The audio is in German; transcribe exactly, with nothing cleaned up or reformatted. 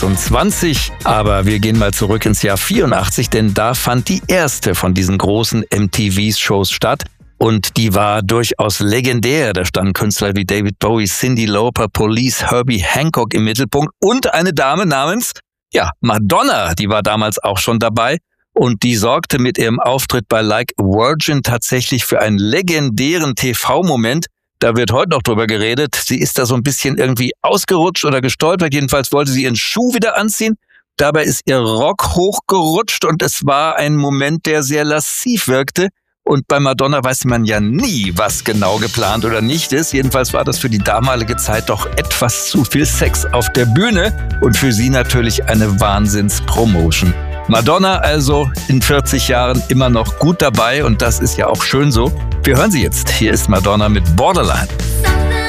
achtundzwanzig. Aber wir gehen mal zurück ins Jahr vierundachtzig, denn da fand die erste von diesen großen M T V-Shows statt. Und die war durchaus legendär. Da standen Künstler wie David Bowie, Cyndi Lauper, Police, Herbie Hancock im Mittelpunkt und eine Dame namens, ja, Madonna, die war damals auch schon dabei. Und die sorgte mit ihrem Auftritt bei Like a Virgin tatsächlich für einen legendären T V-Moment. Da wird heute noch drüber geredet. Sie ist da so ein bisschen irgendwie ausgerutscht oder gestolpert. Jedenfalls wollte sie ihren Schuh wieder anziehen. Dabei ist ihr Rock hochgerutscht und es war ein Moment, der sehr lasziv wirkte. Und bei Madonna weiß man ja nie, was genau geplant oder nicht ist. Jedenfalls war das für die damalige Zeit doch etwas zu viel Sex auf der Bühne und für sie natürlich eine Wahnsinns-Promotion. Madonna also in vierzig Jahren immer noch gut dabei und das ist ja auch schön so. Wir hören sie jetzt. Hier ist Madonna mit Borderline.